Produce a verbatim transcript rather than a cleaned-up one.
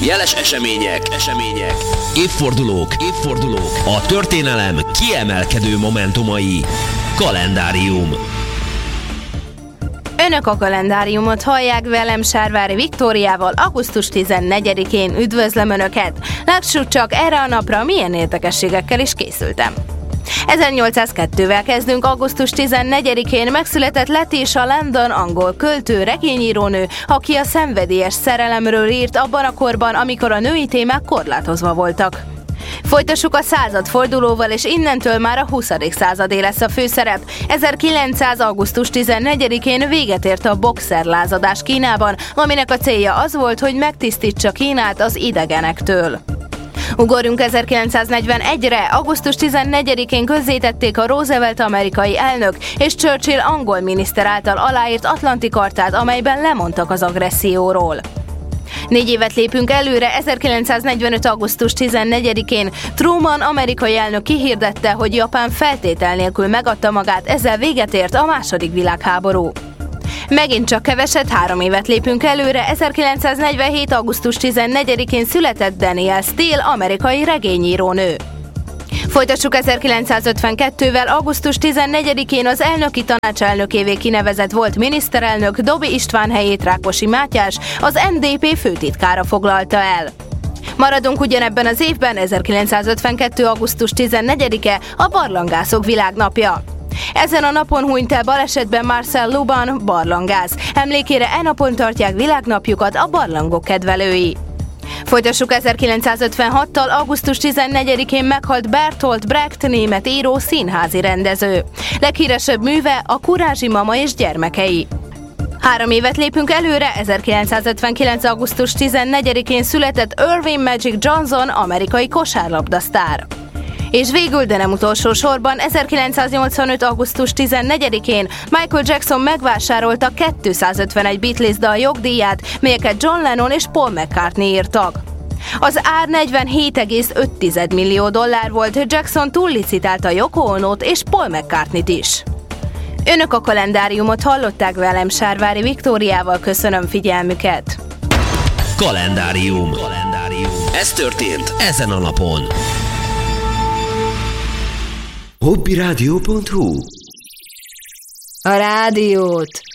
Jeles események, események, évfordulók, évfordulók, a történelem kiemelkedő momentumai. Kalendárium. Önök a kalendáriumot hallják, velem Sárvári Viktóriával augusztus tizennegyedikén. Üdvözlöm Önöket! Lássuk csak, erre a napra milyen érdekességekkel is készültem. ezernyolcszázkettővel kezdünk. Augusztus tizennegyedikén megszületett Letitia Landon, angol költő, regényírónő, aki a szenvedélyes szerelemről írt abban a korban, amikor a női témák korlátozva voltak. Folytassuk a századfordulóval, és innentől már a huszadik századé lesz a főszerep. ezerkilencszáz. augusztus tizennegyedikén véget ért a boxerlázadás Kínában, aminek a célja az volt, hogy megtisztítsa Kínát az idegenektől. Ugorjunk ezerkilencszáznegyvenegyre. augusztus tizennegyedikén közzétették a Roosevelt amerikai elnök és Churchill angol miniszter által aláírt Atlanti Chartát, amelyben lemondtak az agresszióról. Négy évet lépünk előre. ezerkilencszáznegyvenöt. augusztus tizennegyedikén Truman amerikai elnök kihirdette, hogy Japán feltétel nélkül megadta magát, ezzel véget ért a második világháború. Megint csak keveset, három évet lépünk előre. ezerkilencszáznegyvenhét. augusztus tizennegyedikén született Danielle Steel, amerikai regényírónő. Folytassuk ezerkilencszázötvenkettővel. augusztus tizennegyedikén az elnöki tanács elnökévé kinevezett volt miniszterelnök Dobby István helyét Rákosi Mátyás, az en dé pé főtitkára foglalta el. Maradunk ugyanebben az évben. ezerkilencszázötvenkettő. augusztus tizennegyedike a barlangászok világnapja. Ezen a napon hunyt el balesetben Marcel Lubin, barlangász. Emlékére e napon tartják világnapjukat a barlangok kedvelői. Folytassuk ezerkilencszázötvenhattal. augusztus tizennegyedikén meghalt Bertolt Brecht, német író, színházi rendező. Leghíresebb műve a Kurázsi mama és gyermekei. Három évet lépünk előre. ezerkilencszázötvenkilenc. augusztus tizennegyedikén született Irving Magic Johnson, amerikai kosárlabdasztár. És végül, de nem utolsó sorban, ezerkilencszáznyolcvanöt. augusztus tizennegyedikén Michael Jackson megvásárolta kétszázötvenegy Beatles dal jogdíját, melyeket John Lennon és Paul McCartney írtak. Az ár negyvenhét egész öt millió dollár volt, Jackson túllicitálta Yoko Onót és Paul McCartneyt is. Önök a kalendáriumot hallották, velem Sárvári Viktóriával. Köszönöm figyelmüket! Kalendárium. Kalendárium. Ez történt ezen a napon. hobbiradio pont hu A rádiót